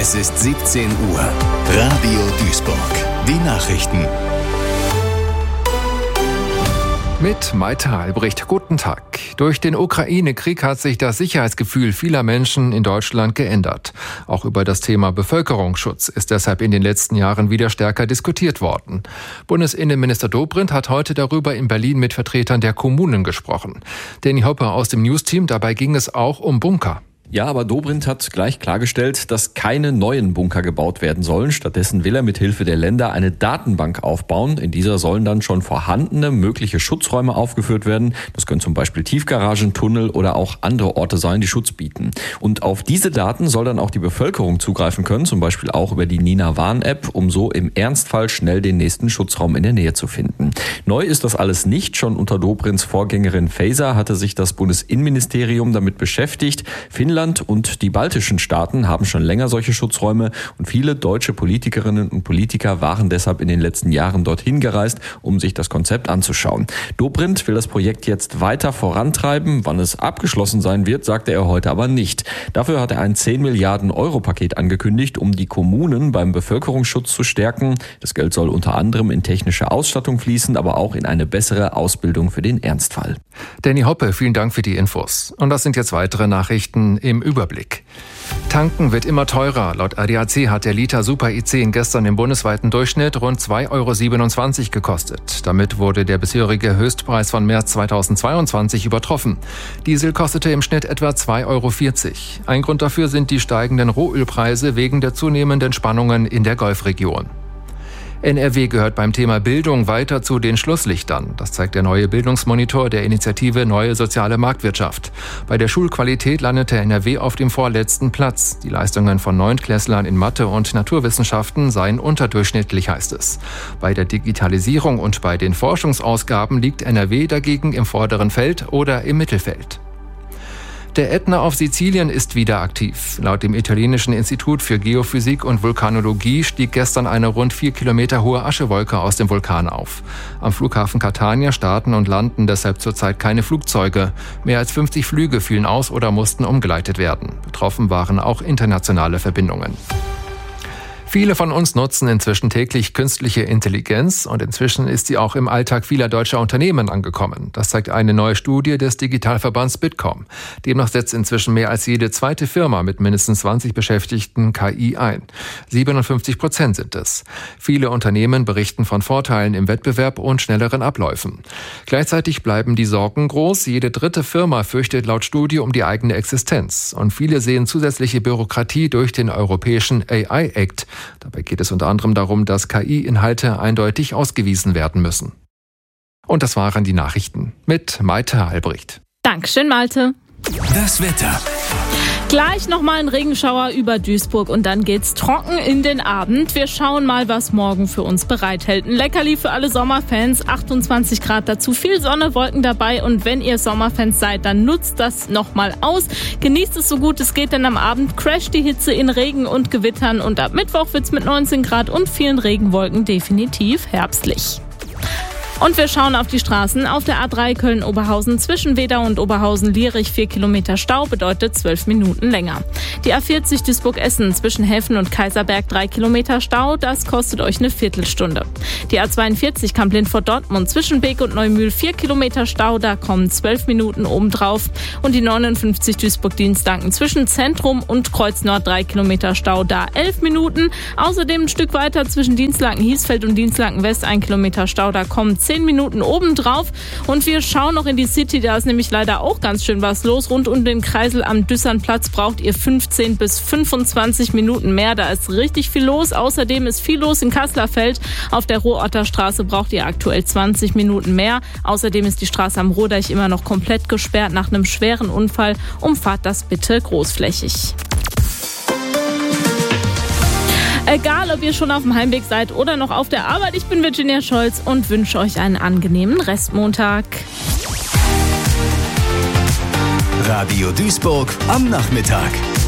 Es ist 17 Uhr. Radio Duisburg. Die Nachrichten. Mit Maite Albrecht. Guten Tag. Durch den Ukraine-Krieg hat sich das Sicherheitsgefühl vieler Menschen in Deutschland geändert. Auch über das Thema Bevölkerungsschutz ist deshalb in den letzten Jahren wieder stärker diskutiert worden. Bundesinnenminister Dobrindt hat heute darüber in Berlin mit Vertretern der Kommunen gesprochen. Danny Hoppe aus dem News-Team, dabei ging es auch um Bunker. Ja, aber Dobrindt hat gleich klargestellt, dass keine neuen Bunker gebaut werden sollen. Stattdessen will er mit Hilfe der Länder eine Datenbank aufbauen. In dieser sollen dann schon vorhandene mögliche Schutzräume aufgeführt werden. Das können zum Beispiel Tiefgaragen, Tunnel oder auch andere Orte sein, die Schutz bieten. Und auf diese Daten soll dann auch die Bevölkerung zugreifen können, zum Beispiel auch über die Nina-Warn-App, um so im Ernstfall schnell den nächsten Schutzraum in der Nähe zu finden. Neu ist das alles nicht. Schon unter Dobrindts Vorgängerin Faeser hatte sich das Bundesinnenministerium damit beschäftigt. Finnland und die baltischen Staaten haben schon länger solche Schutzräume und viele deutsche Politikerinnen und Politiker waren deshalb in den letzten Jahren dorthin gereist, um sich das Konzept anzuschauen. Dobrindt will das Projekt jetzt weiter vorantreiben. Wann es abgeschlossen sein wird, sagte er heute aber nicht. Dafür hat er ein 10 Milliarden Euro Paket angekündigt, um die Kommunen beim Bevölkerungsschutz zu stärken. Das Geld soll unter anderem in technische Ausstattung fließen, aber auch in eine bessere Ausbildung für den Ernstfall. Danny Hoppe, vielen Dank für die Infos. Und das sind jetzt weitere Nachrichten im Überblick. Tanken wird immer teurer. Laut ADAC hat der Liter Super E10 gestern im bundesweiten Durchschnitt rund 2,27 € gekostet. Damit wurde der bisherige Höchstpreis von März 2022 übertroffen. Diesel kostete im Schnitt etwa 2,40 €. Ein Grund dafür sind die steigenden Rohölpreise wegen der zunehmenden Spannungen in der Golfregion. NRW gehört beim Thema Bildung weiter zu den Schlusslichtern. Das zeigt der neue Bildungsmonitor der Initiative Neue Soziale Marktwirtschaft. Bei der Schulqualität landete NRW auf dem vorletzten Platz. Die Leistungen von Neuntklässlern in Mathe und Naturwissenschaften seien unterdurchschnittlich, heißt es. Bei der Digitalisierung und bei den Forschungsausgaben liegt NRW dagegen im vorderen Feld oder im Mittelfeld. Der Ätna auf Sizilien ist wieder aktiv. Laut dem italienischen Institut für Geophysik und Vulkanologie stieg gestern eine rund 4 Kilometer hohe Aschewolke aus dem Vulkan auf. Am Flughafen Catania starten und landen deshalb zurzeit keine Flugzeuge. Mehr als 50 Flüge fielen aus oder mussten umgeleitet werden. Betroffen waren auch internationale Verbindungen. Viele von uns nutzen inzwischen täglich künstliche Intelligenz und inzwischen ist sie auch im Alltag vieler deutscher Unternehmen angekommen. Das zeigt eine neue Studie des Digitalverbands Bitkom. Demnach setzt inzwischen mehr als jede zweite Firma mit mindestens 20 Beschäftigten KI ein. 57% sind es. Viele Unternehmen berichten von Vorteilen im Wettbewerb und schnelleren Abläufen. Gleichzeitig bleiben die Sorgen groß. Jede dritte Firma fürchtet laut Studie um die eigene Existenz. Und viele sehen zusätzliche Bürokratie durch den europäischen AI-Act. Dabei geht es unter anderem darum, dass KI-Inhalte eindeutig ausgewiesen werden müssen. Und das waren die Nachrichten mit Maite Albrecht. Dankeschön, Malte. Das Wetter. Gleich nochmal ein Regenschauer über Duisburg und dann geht's trocken in den Abend. Wir schauen mal, was morgen für uns bereithält. Ein Leckerli für alle Sommerfans, 28 Grad dazu, viel Sonne, Wolken dabei und wenn ihr Sommerfans seid, dann nutzt das nochmal aus. Genießt es so gut es geht, denn am Abend crasht die Hitze in Regen und Gewittern und ab Mittwoch wird's mit 19 Grad und vielen Regenwolken definitiv herbstlich. Und wir schauen auf die Straßen. Auf der A3 Köln-Oberhausen zwischen Wedau und Oberhausen-Lierich 4 Kilometer Stau bedeutet 12 Minuten länger. Die A40 Duisburg-Essen zwischen Helfen und Kaiserberg 3 Kilometer Stau, das kostet euch eine Viertelstunde. Die A42 Kamp-Lindfort-Dortmund zwischen Beek und Neumühl 4 Kilometer Stau, da kommen 12 Minuten obendrauf. Und die 59 Duisburg-Dienstlaken zwischen Zentrum und Kreuz Nord 3 Kilometer Stau, da 11 Minuten. Außerdem ein Stück weiter zwischen Dienstlaken-Hiesfeld und Dienstlaken-West 1 Kilometer Stau, da kommen 10 Minuten obendrauf. Und wir schauen noch in die City, da ist nämlich leider auch ganz schön was los. Rund um den Kreisel am Düssernplatz braucht ihr 15 bis 25 Minuten mehr. Da ist richtig viel los. Außerdem ist viel los in Kasslerfeld. Auf der Ruhrorter Straße braucht ihr aktuell 20 Minuten mehr. Außerdem ist die Straße am Rodeich immer noch komplett gesperrt nach einem schweren Unfall. Umfahrt das bitte großflächig. Egal, ob ihr schon auf dem Heimweg seid oder noch auf der Arbeit, ich bin Virginia Scholz und wünsche euch einen angenehmen Restmontag. Radio Duisburg am Nachmittag.